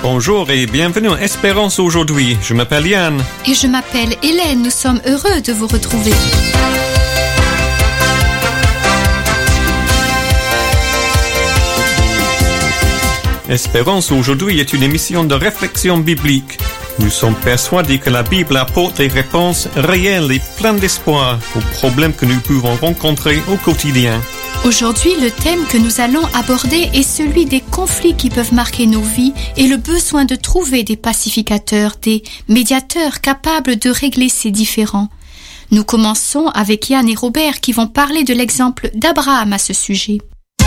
Bonjour et bienvenue à Espérance aujourd'hui. Je m'appelle Yann. Et je m'appelle Hélène. Nous sommes heureux de vous retrouver. Espérance aujourd'hui est une émission de réflexion biblique. Nous sommes persuadés que la Bible apporte des réponses réelles et pleines d'espoir aux problèmes que nous pouvons rencontrer au quotidien. Aujourd'hui, le thème que nous allons aborder est celui des conflits qui peuvent marquer nos vies et le besoin de trouver des pacificateurs, des médiateurs capables de régler ces différends. Nous commençons avec Yann et Robert qui vont parler de l'exemple d'Abraham à ce sujet.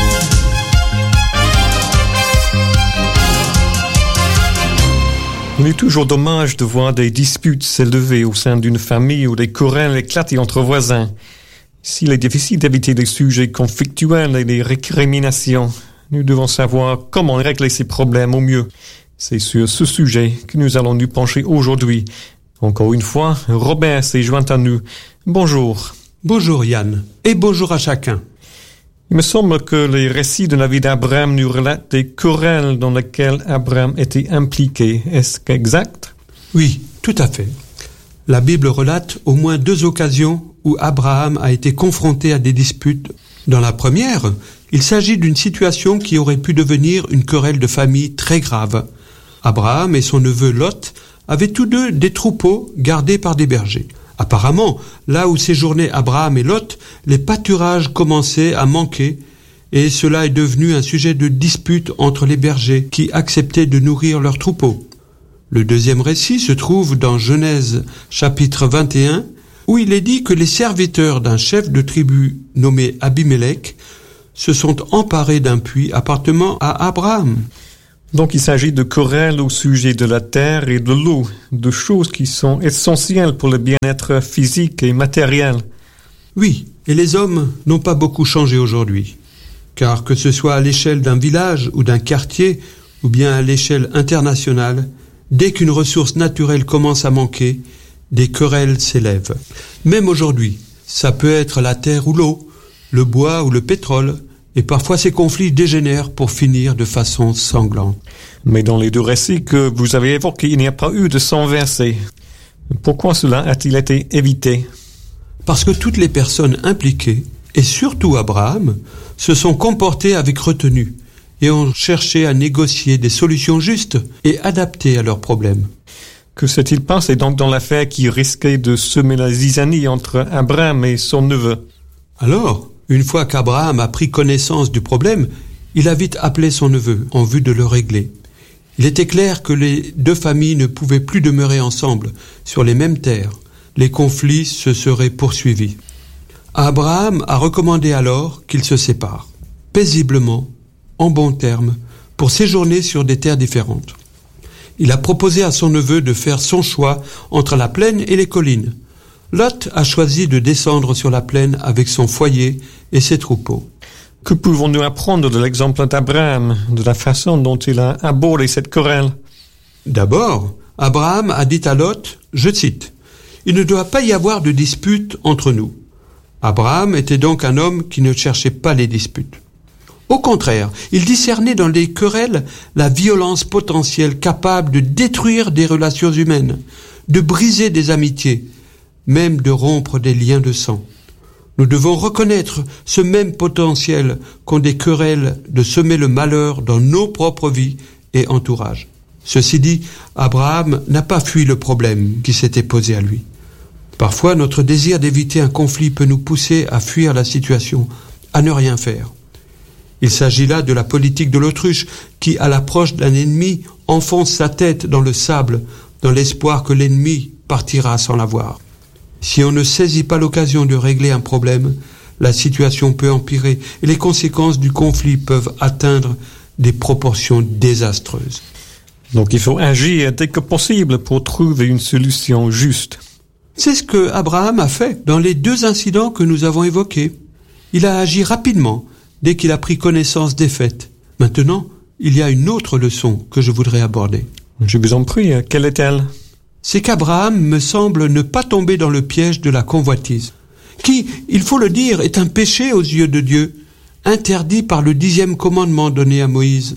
Il est toujours dommage de voir des disputes s'élever au sein d'une famille ou des querelles éclater entre voisins. S'il est difficile d'éviter des sujets conflictuels et des récriminations, nous devons savoir comment régler ces problèmes au mieux. C'est sur ce sujet que nous allons nous pencher aujourd'hui. Encore une fois, Robert s'est joint à nous. Bonjour. Bonjour Yann, et bonjour à chacun. Il me semble que les récits de la vie d'Abraham nous relatent des querelles dans lesquelles Abraham était impliqué. Est-ce exact? Oui, tout à fait. La Bible relate au moins 2 occasions où Abraham a été confronté à des disputes. Dans la première, il s'agit d'une situation qui aurait pu devenir une querelle de famille très grave. Abraham et son neveu Lot avaient tous deux des troupeaux gardés par des bergers. Apparemment, là où séjournaient Abraham et Lot, les pâturages commençaient à manquer et cela est devenu un sujet de dispute entre les bergers qui acceptaient de nourrir leurs troupeaux. Le deuxième récit se trouve dans Genèse chapitre 21 où il est dit que les serviteurs d'un chef de tribu nommé Abimélec se sont emparés d'un puits appartenant à Abraham. Donc il s'agit de querelles au sujet de la terre et de l'eau, de choses qui sont essentielles pour le bien-être physique et matériel. Oui, et les hommes n'ont pas beaucoup changé aujourd'hui, car que ce soit à l'échelle d'un village ou d'un quartier, ou bien à l'échelle internationale, dès qu'une ressource naturelle commence à manquer, des querelles s'élèvent. Même aujourd'hui, ça peut être la terre ou l'eau, le bois ou le pétrole, et parfois ces conflits dégénèrent pour finir de façon sanglante. Mais dans les 2 récits que vous avez évoqués, il n'y a pas eu de sang versé. Pourquoi cela a-t-il été évité? Parce que toutes les personnes impliquées, et surtout Abraham, se sont comportées avec retenue et ont cherché à négocier des solutions justes et adaptées à leurs problèmes. Que s'est-il passé donc dans l'affaire qui risquait de semer la zizanie entre Abraham et son neveu? Alors, une fois qu'Abraham a pris connaissance du problème, il a vite appelé son neveu en vue de le régler. Il était clair que les 2 familles ne pouvaient plus demeurer ensemble sur les mêmes terres. Les conflits se seraient poursuivis. Abraham a recommandé alors qu'ils se séparent, paisiblement, en bons termes, pour séjourner sur des terres différentes. Il a proposé à son neveu de faire son choix entre la plaine et les collines. Lot a choisi de descendre sur la plaine avec son foyer et ses troupeaux. Que pouvons-nous apprendre de l'exemple d'Abraham, de la façon dont il a abordé cette querelle? D'abord, Abraham a dit à Lot, je cite, « Il ne doit pas y avoir de dispute entre nous. » Abraham était donc un homme qui ne cherchait pas les disputes. Au contraire, il discernait dans les querelles la violence potentielle capable de détruire des relations humaines, de briser des amitiés, même de rompre des liens de sang. Nous devons reconnaître ce même potentiel qu'ont des querelles de semer le malheur dans nos propres vies et entourages. Ceci dit, Abraham n'a pas fui le problème qui s'était posé à lui. Parfois, notre désir d'éviter un conflit peut nous pousser à fuir la situation, à ne rien faire. Il s'agit là de la politique de l'autruche qui, à l'approche d'un ennemi, enfonce sa tête dans le sable, dans l'espoir que l'ennemi partira sans la voir. Si on ne saisit pas l'occasion de régler un problème, la situation peut empirer et les conséquences du conflit peuvent atteindre des proportions désastreuses. Donc il faut agir dès que possible pour trouver une solution juste. C'est ce que Abraham a fait dans les 2 incidents que nous avons évoqués. Il a agi rapidement dès qu'il a pris connaissance des faits. Maintenant, il y a une autre leçon que je voudrais aborder. Je vous en prie, quelle est-elle? C'est qu'Abraham me semble ne pas tomber dans le piège de la convoitise, qui, il faut le dire, est un péché aux yeux de Dieu, interdit par le 10e commandement donné à Moïse.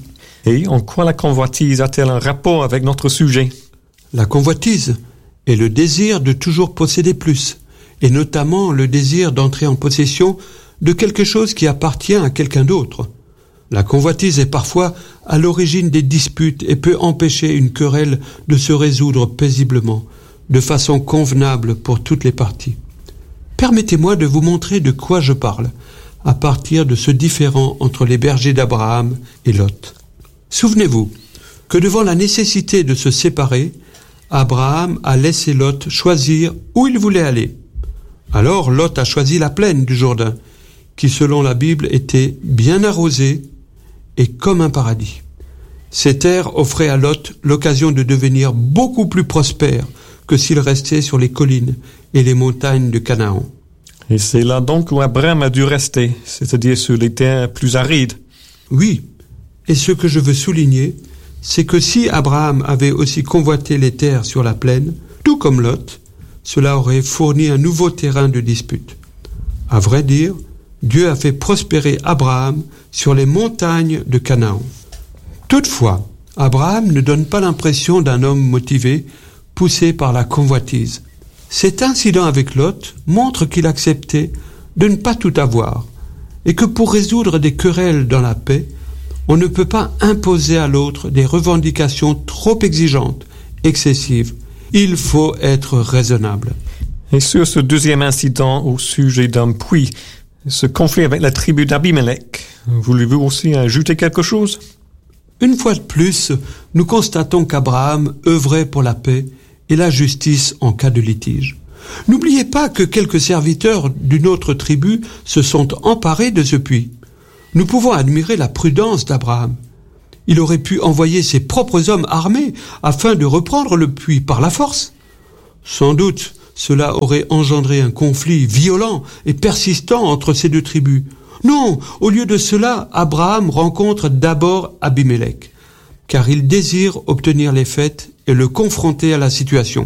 Et en quoi la convoitise a-t-elle un rapport avec notre sujet? La convoitise est le désir de toujours posséder plus, et notamment le désir d'entrer en possession de quelque chose qui appartient à quelqu'un d'autre. La convoitise est parfois à l'origine des disputes et peut empêcher une querelle de se résoudre paisiblement, de façon convenable pour toutes les parties. Permettez-moi de vous montrer de quoi je parle, à partir de ce différend entre les bergers d'Abraham et Lot. Souvenez-vous que devant la nécessité de se séparer, Abraham a laissé Lot choisir où il voulait aller. Alors Lot a choisi la plaine du Jourdain, qui selon la Bible était bien arrosée et comme un paradis. Ces terres offraient à Lot l'occasion de devenir beaucoup plus prospère que s'il restait sur les collines et les montagnes de Canaan. Et c'est là donc où Abraham a dû rester, c'est-à-dire sur les terres plus arides. Oui, et ce que je veux souligner, c'est que si Abraham avait aussi convoité les terres sur la plaine, tout comme Lot, cela aurait fourni un nouveau terrain de dispute. À vrai dire, Dieu a fait prospérer Abraham sur les montagnes de Canaan. Toutefois, Abraham ne donne pas l'impression d'un homme motivé, poussé par la convoitise. Cet incident avec Lot montre qu'il acceptait de ne pas tout avoir, et que pour résoudre des querelles dans la paix, on ne peut pas imposer à l'autre des revendications trop exigeantes, excessives. Il faut être raisonnable. Et sur ce deuxième incident au sujet d'un puits, ce conflit avec la tribu d'Abimelech, voulez-vous aussi ajouter quelque chose? Une fois de plus, nous constatons qu'Abraham œuvrait pour la paix et la justice en cas de litige. N'oubliez pas que quelques serviteurs d'une autre tribu se sont emparés de ce puits. Nous pouvons admirer la prudence d'Abraham. Il aurait pu envoyer ses propres hommes armés afin de reprendre le puits par la force. Sans doute, cela aurait engendré un conflit violent et persistant entre ces deux tribus. Non, au lieu de cela, Abraham rencontre d'abord Abimelech, car il désire obtenir les faits et le confronter à la situation.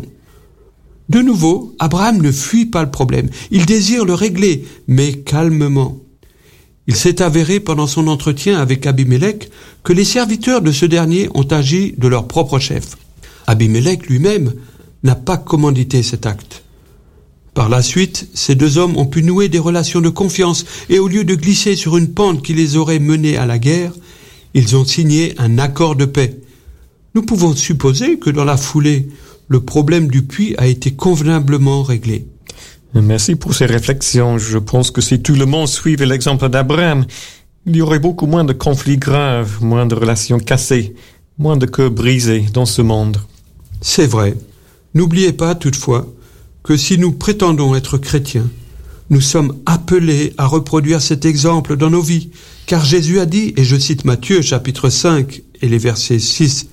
De nouveau, Abraham ne fuit pas le problème. Il désire le régler, mais calmement. Il s'est avéré pendant son entretien avec Abimelech que les serviteurs de ce dernier ont agi de leur propre chef. Abimelech lui-même n'a pas commandité cet acte. Par la suite, ces deux hommes ont pu nouer des relations de confiance et au lieu de glisser sur une pente qui les aurait menés à la guerre, ils ont signé un accord de paix. Nous pouvons supposer que dans la foulée, le problème du puits a été convenablement réglé. Merci pour ces réflexions. Je pense que si tout le monde suivait l'exemple d'Abraham, il y aurait beaucoup moins de conflits graves, moins de relations cassées, moins de cœurs brisés dans ce monde. C'est vrai. N'oubliez pas toutefois que si nous prétendons être chrétiens, nous sommes appelés à reproduire cet exemple dans nos vies, car Jésus a dit, et je cite Matthieu chapitre 5 et les versets 6,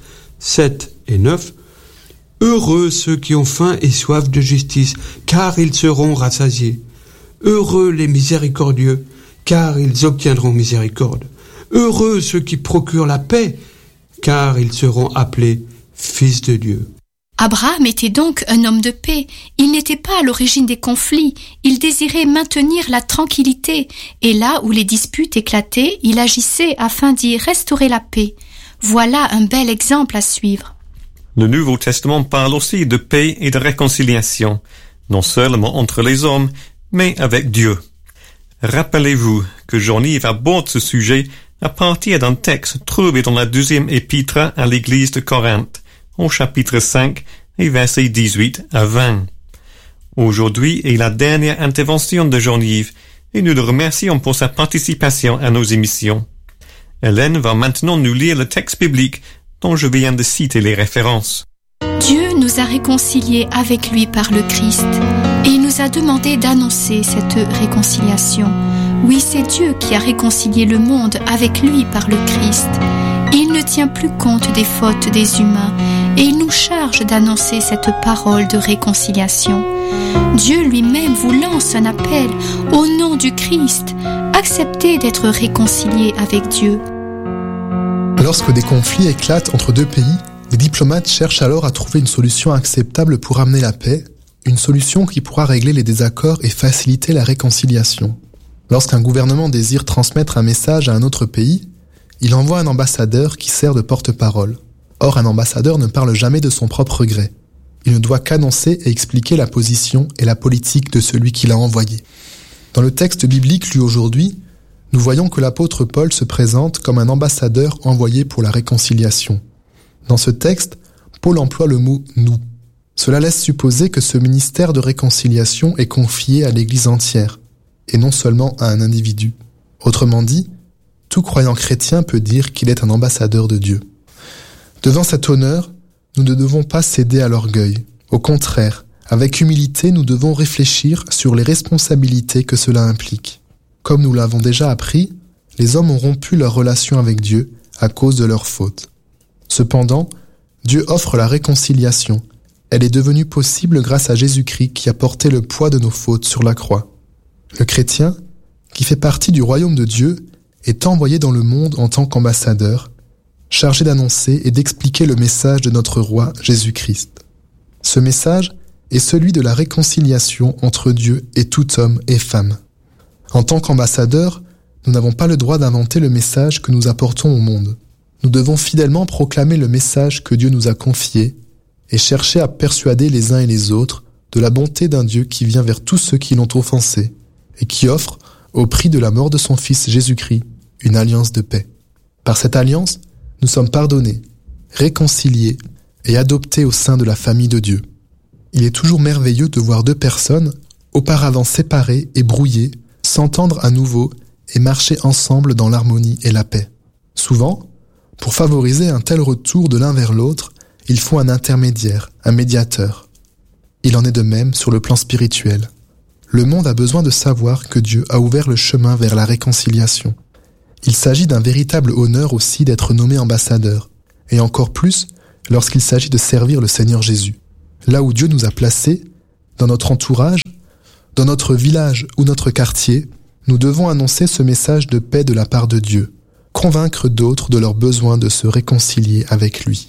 7 et 9, « Heureux ceux qui ont faim et soif de justice, car ils seront rassasiés. Heureux les miséricordieux, car ils obtiendront miséricorde. Heureux ceux qui procurent la paix, car ils seront appelés fils de Dieu. » Abraham était donc un homme de paix. Il n'était pas à l'origine des conflits. Il désirait maintenir la tranquillité. Et là où les disputes éclataient, il agissait afin d'y restaurer la paix. Voilà un bel exemple à suivre. Le Nouveau Testament parle aussi de paix et de réconciliation, non seulement entre les hommes, mais avec Dieu. Rappelez-vous que Jean-Yves aborde ce sujet à partir d'un texte trouvé dans la deuxième épître à l'église de Corinthe, au chapitre 5 et versets 18 à 20. Aujourd'hui est la dernière intervention de Jean-Yves et nous le remercions pour sa participation à nos émissions. Hélène va maintenant nous lire le texte biblique dont je viens de citer les références. Dieu nous a réconciliés avec lui par le Christ et il nous a demandé d'annoncer cette réconciliation. Oui, c'est Dieu qui a réconcilié le monde avec lui par le Christ. Et il ne tient plus compte des fautes des humains et il nous charge d'annoncer cette parole de réconciliation. Dieu lui-même vous lance un appel au nom du Christ. Acceptez d'être réconciliés avec Dieu. Lorsque des conflits éclatent entre deux pays, les diplomates cherchent alors à trouver une solution acceptable pour amener la paix, une solution qui pourra régler les désaccords et faciliter la réconciliation. Lorsqu'un gouvernement désire transmettre un message à un autre pays, il envoie un ambassadeur qui sert de porte-parole. Or, un ambassadeur ne parle jamais de son propre gré. Il ne doit qu'annoncer et expliquer la position et la politique de celui qui l'a envoyé. Dans le texte biblique lu aujourd'hui, nous voyons que l'apôtre Paul se présente comme un ambassadeur envoyé pour la réconciliation. Dans ce texte, Paul emploie le mot « nous ». Cela laisse supposer que ce ministère de réconciliation est confié à l'Église entière, et non seulement à un individu. Autrement dit, tout croyant chrétien peut dire qu'il est un ambassadeur de Dieu. Devant cet honneur, nous ne devons pas céder à l'orgueil. Au contraire, avec humilité, nous devons réfléchir sur les responsabilités que cela implique. Comme nous l'avons déjà appris, les hommes ont rompu leur relation avec Dieu à cause de leurs fautes. Cependant, Dieu offre la réconciliation. Elle est devenue possible grâce à Jésus-Christ qui a porté le poids de nos fautes sur la croix. Le chrétien, qui fait partie du royaume de Dieu, est envoyé dans le monde en tant qu'ambassadeur, chargé d'annoncer et d'expliquer le message de notre roi Jésus-Christ. Ce message est celui de la réconciliation entre Dieu et tout homme et femme. En tant qu'ambassadeurs, nous n'avons pas le droit d'inventer le message que nous apportons au monde. Nous devons fidèlement proclamer le message que Dieu nous a confié et chercher à persuader les uns et les autres de la bonté d'un Dieu qui vient vers tous ceux qui l'ont offensé et qui offre, au prix de la mort de son Fils Jésus-Christ, une alliance de paix. Par cette alliance, nous sommes pardonnés, réconciliés et adoptés au sein de la famille de Dieu. Il est toujours merveilleux de voir deux personnes, auparavant séparées et brouillées, s'entendre à nouveau et marcher ensemble dans l'harmonie et la paix. Souvent, pour favoriser un tel retour de l'un vers l'autre, il faut un intermédiaire, un médiateur. Il en est de même sur le plan spirituel. Le monde a besoin de savoir que Dieu a ouvert le chemin vers la réconciliation. Il s'agit d'un véritable honneur aussi d'être nommé ambassadeur, et encore plus lorsqu'il s'agit de servir le Seigneur Jésus. Là où Dieu nous a placés, dans notre entourage, dans notre village ou notre quartier, nous devons annoncer ce message de paix de la part de Dieu, convaincre d'autres de leur besoin de se réconcilier avec lui.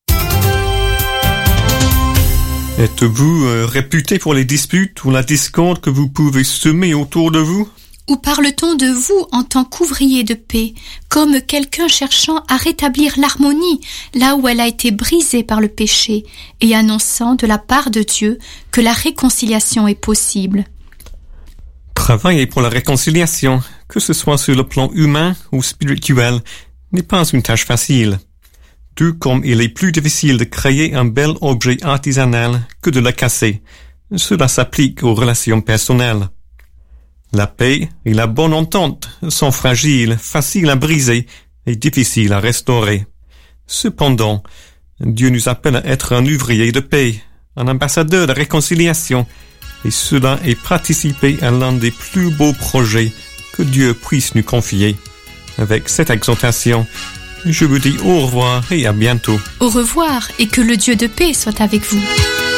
Êtes-vous réputé pour les disputes ou la discorde que vous pouvez semer autour de vous? Ou parle-t-on de vous en tant qu'ouvrier de paix, comme quelqu'un cherchant à rétablir l'harmonie là où elle a été brisée par le péché et annonçant de la part de Dieu que la réconciliation est possible? Travailler pour la réconciliation, que ce soit sur le plan humain ou spirituel, n'est pas une tâche facile. Tout comme il est plus difficile de créer un bel objet artisanal que de le casser. Cela s'applique aux relations personnelles. La paix et la bonne entente sont fragiles, faciles à briser et difficiles à restaurer. Cependant, Dieu nous appelle à être un ouvrier de paix, un ambassadeur de réconciliation, et cela est participer à l'un des plus beaux projets que Dieu puisse nous confier. Avec cette exhortation, je vous dis au revoir et à bientôt. Au revoir et que le Dieu de paix soit avec vous.